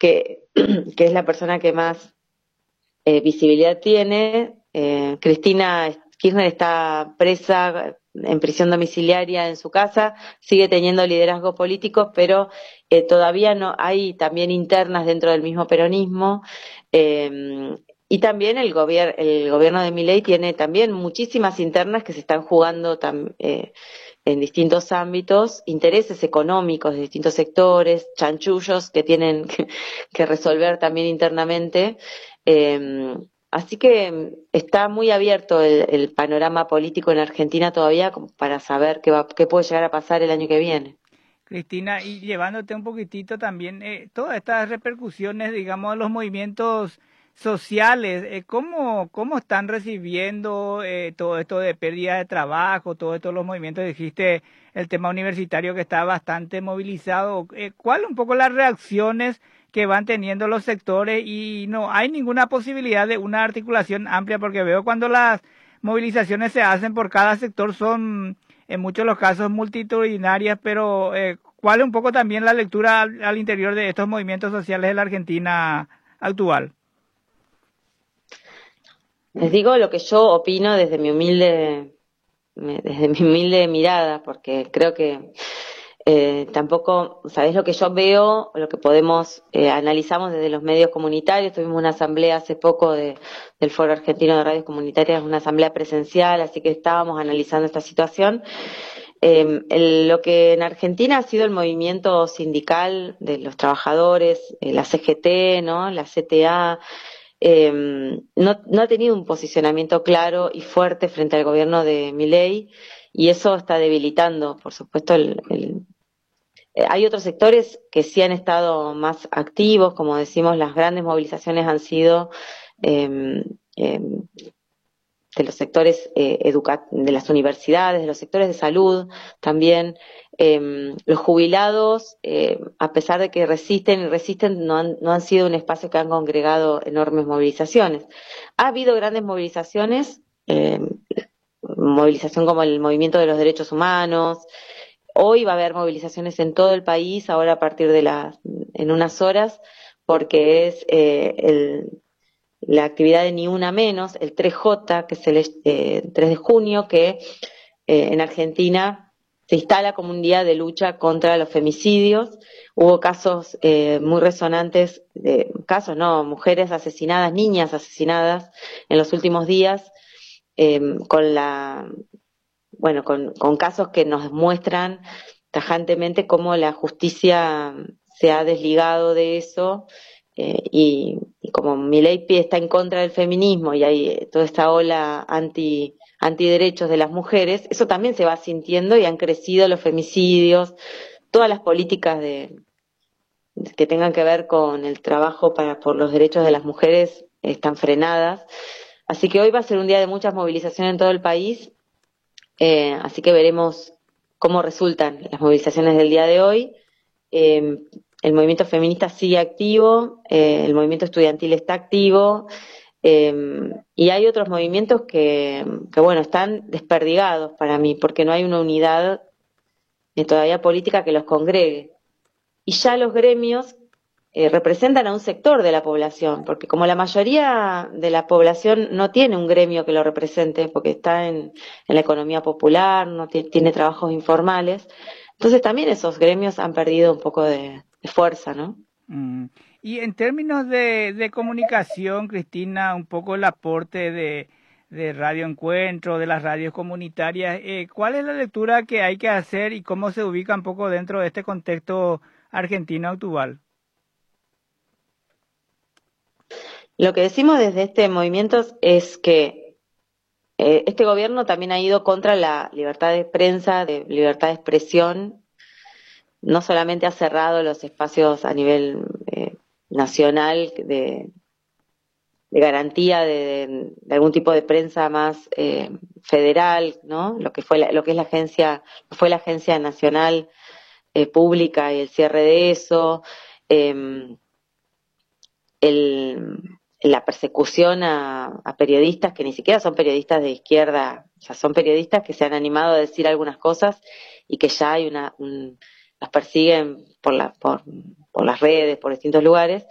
que, que es la persona que más visibilidad tiene. Cristina Kirchner está presa en prisión domiciliaria en su casa, sigue teniendo liderazgo político, pero todavía no hay también internas dentro del mismo peronismo. Y también el gobierno de Milei tiene también muchísimas internas que se están jugando en distintos ámbitos, intereses económicos de distintos sectores, chanchullos que tienen que resolver también internamente. Eh, Así que está muy abierto el panorama político en Argentina todavía como para saber qué puede llegar a pasar el año que viene. Cristina, y llevándote un poquitito también, todas estas repercusiones, digamos, de los movimientos sociales, ¿cómo están recibiendo todo esto de pérdida de trabajo, todo esto, los movimientos? Dijiste el tema universitario que está bastante movilizado. ¿Cuál un poco las reacciones que van teniendo los sectores? Y no hay ninguna posibilidad de una articulación amplia, porque veo cuando las movilizaciones se hacen por cada sector son en muchos de los casos multitudinarias, pero ¿cuál es un poco también la lectura al interior de estos movimientos sociales de la Argentina actual? Les digo lo que yo opino desde mi humilde mirada, porque creo que tampoco, ¿sabés lo que yo veo? Lo que analizamos desde los medios comunitarios. Tuvimos una asamblea hace poco del Foro Argentino de Radios Comunitarias, una asamblea presencial, así que estábamos analizando esta situación. Lo que en Argentina ha sido el movimiento sindical de los trabajadores, la CGT, ¿no? La CTA, no ha tenido un posicionamiento claro y fuerte frente al gobierno de Milei, y eso está debilitando, por supuesto, hay otros sectores que sí han estado más activos, como decimos, las grandes movilizaciones han sido eh, eh, de los sectores de las universidades, de los sectores de salud también. Los jubilados, a pesar de que resisten y resisten, no han sido un espacio que han congregado enormes movilizaciones. Ha habido grandes movilizaciones, movilización como el movimiento de los derechos humanos. Hoy va a haber movilizaciones en todo el país, ahora a partir en unas horas, porque es la actividad de Ni Una Menos, el 3J, que es el 3 de junio, que en Argentina se instala como un día de lucha contra los femicidios. Hubo casos muy resonantes, mujeres asesinadas, niñas asesinadas en los últimos días, eh, con la con casos que nos muestran tajantemente cómo la justicia se ha desligado de eso, y como Milei está en contra del feminismo y hay toda esta ola antiderechos de las mujeres, eso también se va sintiendo y han crecido los femicidios, todas las políticas que tengan que ver con el trabajo por los derechos de las mujeres están frenadas. Así que hoy va a ser un día de muchas movilizaciones en todo el país. Así que veremos cómo resultan las movilizaciones del día de hoy. El movimiento feminista sigue activo, el movimiento estudiantil está activo, y hay otros movimientos que están desperdigados para mí, porque no hay una unidad todavía política que los congregue. Y ya los gremios representan a un sector de la población, porque como la mayoría de la población no tiene un gremio que lo represente, porque está en la economía popular, no tiene trabajos informales, entonces también esos gremios han perdido un poco de fuerza, ¿no? Mm. Y en términos de comunicación, Cristina, un poco el aporte de Radio Encuentro, de las radios comunitarias, ¿cuál es la lectura que hay que hacer y cómo se ubica un poco dentro de este contexto argentino actual? Lo que decimos desde este movimiento es que este gobierno también ha ido contra la libertad de prensa, de libertad de expresión. No solamente ha cerrado los espacios a nivel nacional de garantía de algún tipo de prensa más federal, ¿no? Lo que es fue la agencia nacional pública y el cierre de eso, eh, la persecución a periodistas que ni siquiera son periodistas de izquierda, o sea, son periodistas que se han animado a decir algunas cosas y que ya hay los persiguen por las redes, por distintos lugares.